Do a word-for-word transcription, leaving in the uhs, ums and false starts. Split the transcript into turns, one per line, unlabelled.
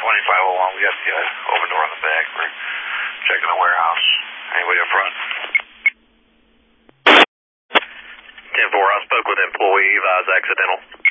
twenty-five oh one, we got the uh, open door on the back. We're checking the warehouse. Anybody up front?
ten four, I spoke with employee, advised accidental.